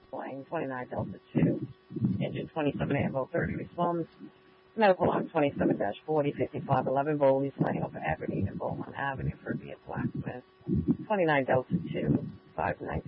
Blaine, 29 Delta 2, engine 27 Ambo 30 responds. Medical log 27-40, 5511 Bowley's Lane over Aberdeen and Beaumont Avenue for via Blacksmith, 29 Delta 2, 519.